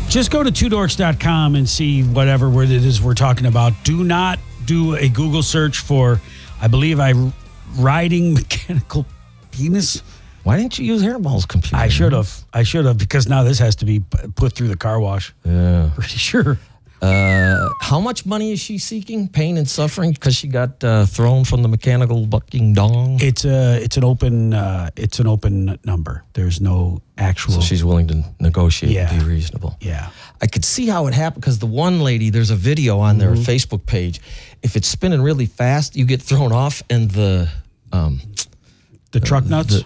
Just go to twodorks.com and see whatever word it is we're talking about. Do not do a Google search for, I believe, riding mechanical penis. Why didn't you use Hairball's computer? I should have, because now this has to be put through the car wash. Yeah. Pretty sure. How much money is she seeking? Pain and suffering because she got thrown from the mechanical bucking dong. It's an open number. There's no actual. So she's willing to negotiate and be reasonable. Yeah. I could see how it happened because the one lady, there's a video on their Facebook page. If it's spinning really fast, you get thrown off, and the truck nuts.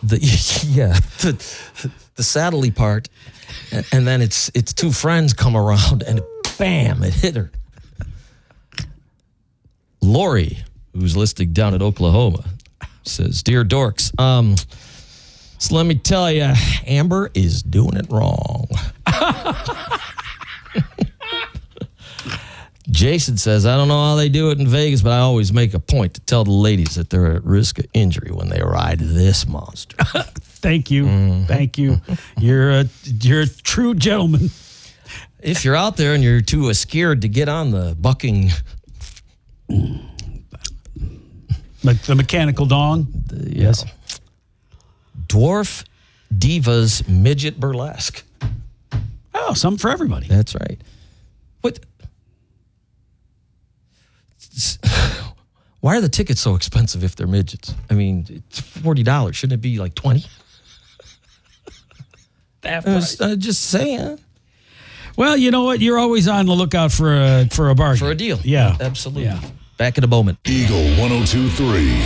The saddle-y part, and then it's two friends come around and. Bam! It hit her. Lori, who's listed down at Oklahoma, says, "Dear dorks, so let me tell you, Amber is doing it wrong." Jason says, "I don't know how they do it in Vegas, but I always make a point to tell the ladies that they're at risk of injury when they ride this monster." Thank you, thank you. You're a true gentleman. If you're out there and you're too scared to get on the bucking... Like the mechanical dong? Yes. Dwarf Divas Midget Burlesque. Oh, something for everybody. That's right. What? Why are the tickets so expensive if they're midgets? I mean, it's $40. Shouldn't it be like $20? Just saying. Well, you know what? You're always on the lookout for a bargain. For a deal. Yeah. Absolutely. Yeah. Back in a moment. Eagle 102.3.